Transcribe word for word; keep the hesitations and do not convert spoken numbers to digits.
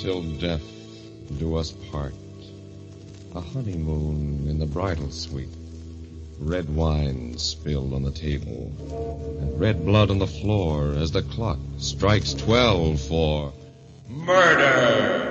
till death do us part. A honeymoon in the bridal suite. Red wine spilled on the table, and red blood on the floor as the clock strikes twelve for murder.